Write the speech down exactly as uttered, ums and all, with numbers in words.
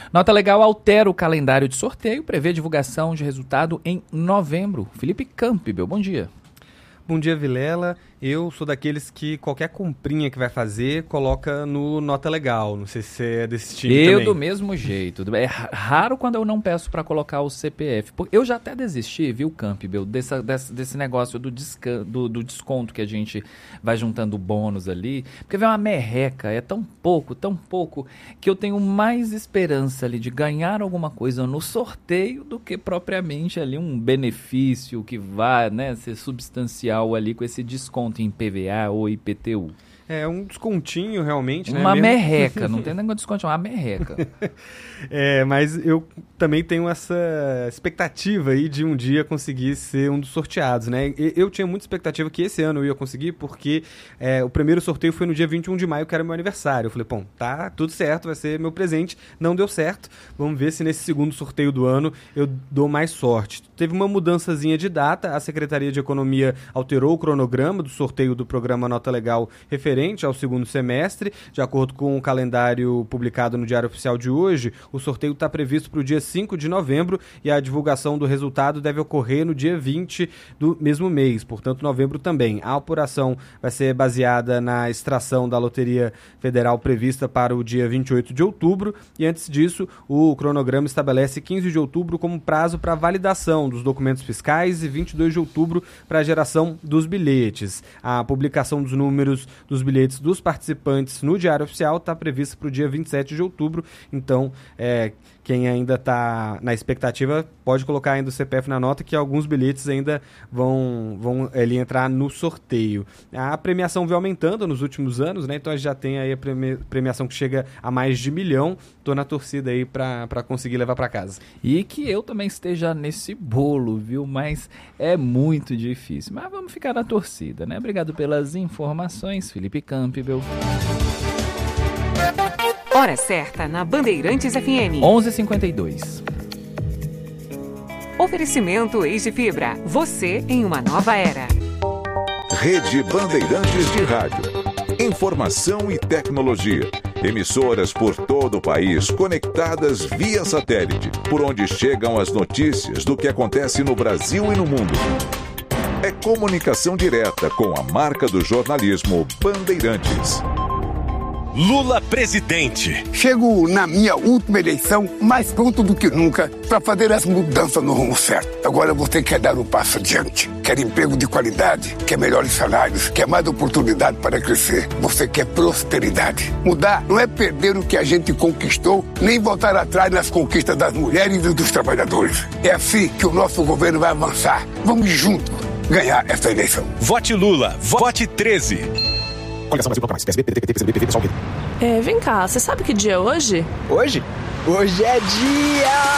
Nota Legal altera o calendário de sorteio, prevê divulgação de resultado em novembro. Felipe Campbell, bom dia. Bom dia, Vilela. Eu sou daqueles que qualquer comprinha que vai fazer, coloca no Nota Legal. Não sei se você é desse time eu também. Eu do mesmo jeito. É raro quando eu não peço para colocar o C P F. Eu já até desisti, viu, Campbell, desse, desse, desse negócio do, desca, do, do desconto que a gente vai juntando bônus ali. Porque vem uma merreca, é tão pouco, tão pouco, que eu tenho mais esperança ali de ganhar alguma coisa no sorteio do que propriamente ali um benefício que vai, né, ser substancial ali com esse desconto em P V A ou I P T U. É um descontinho realmente, né? Uma Mesmo... merreca, não tem negócio de desconto, é uma merreca. É, mas eu também tenho essa expectativa aí de um dia conseguir ser um dos sorteados, né? Eu tinha muita expectativa que esse ano eu ia conseguir, porque é, o primeiro sorteio foi no dia vinte e um de maio, que era meu aniversário. Eu falei, bom, tá tudo certo, vai ser meu presente. Não deu certo. Vamos ver se nesse segundo sorteio do ano eu dou mais sorte. Teve uma mudançazinha de data, a Secretaria de Economia alterou o cronograma do sorteio do programa Nota Legal referente ao segundo semestre. De acordo com o calendário publicado no Diário Oficial de hoje, o sorteio está previsto para o dia cinco de novembro e a divulgação do resultado deve ocorrer no dia vinte do mesmo mês, portanto novembro também. A apuração vai ser baseada na extração da Loteria Federal prevista para o dia vinte e oito de outubro e antes disso o cronograma estabelece quinze de outubro como prazo para validação dos documentos fiscais e vinte e dois de outubro para a geração dos bilhetes. A publicação dos números dos bilhetes dos participantes no Diário Oficial está prevista para o dia vinte e sete de outubro, então é, quem ainda está na expectativa pode colocar ainda o C P F na nota que alguns bilhetes ainda vão, vão ele entrar no sorteio. A premiação vem aumentando nos últimos anos, né? Então a gente já tem aí a premiação que chega a mais de milhão. Tô na torcida aí para conseguir levar para casa. E que eu também esteja nesse bolo, viu? Mas é muito difícil. Mas vamos ficar na torcida, né? Obrigado pelas informações, Felipe Campbell. Hora certa na Bandeirantes F M. onze e cinquenta e dois. Oferecimento Eis de Fibra. Você em uma nova era. Rede Bandeirantes de Rádio. Informação e tecnologia. Emissoras por todo o país conectadas via satélite, por onde chegam as notícias do que acontece no Brasil e no mundo. É comunicação direta com a marca do jornalismo Bandeirantes. Lula presidente. Chego na minha última eleição mais pronto do que nunca para fazer as mudanças no rumo certo. Agora você quer dar um passo adiante. Quer emprego de qualidade, quer melhores salários, quer mais oportunidade para crescer. Você quer prosperidade. Mudar não é perder o que a gente conquistou, nem voltar atrás nas conquistas das mulheres e dos trabalhadores. É assim que o nosso governo vai avançar. Vamos juntos ganhar essa eleição. Vote Lula. Vote treze. Coligação Brasil mais. P S B, P D T, P C B, P P, Pessoal. É, vem cá, você sabe que dia é hoje? Hoje? Hoje é dia...